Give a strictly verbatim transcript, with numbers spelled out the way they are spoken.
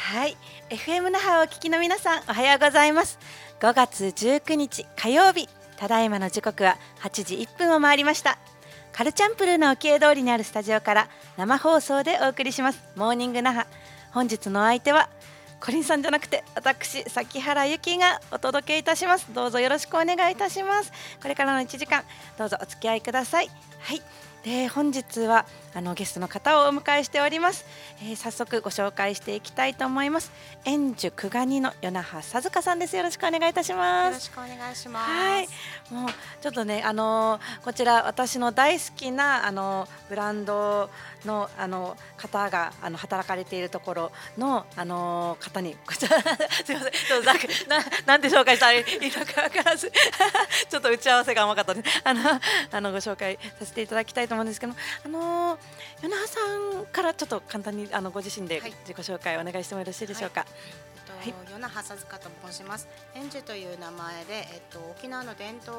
はい、エフエム 那覇をお聞きの皆さん、おはようございます。ごがつじゅうくにち火曜日、ただいまの時刻ははちじいっぷんを回りました。カルチャンプルーの沖江通りにあるスタジオから生放送でお送りしますモーニング那覇。本日のお相手はコリンさんじゃなくて私崎原由紀がお届けいたします。どうぞよろしくお願いいたします。これからのいちじかんどうぞお付き合いください。はい、で本日はあのゲストの方をお迎えしております。えー、早速ご紹介していきたいと思います。円樹久我にの与那覇さずかさんです。よろしくお願いいたします。 よろしくお願いします。 はい、もうちょっとね、あのー、こちら私の大好きなあのブランドのあの方があの働かれているところのあの方にこちらすみません、ちょっとなんかななんて紹介したらいいのかわからずちょっと打ち合わせが甘かったので、あのあのご紹介させていただきたいと思うんですけど、あの与那覇さんからちょっと簡単にあのご自身で自己紹介をお願いしてもよろしいでしょうか。はい 、えっと、与那覇さずかと申します。円樹という名前で、えっと、沖縄の伝統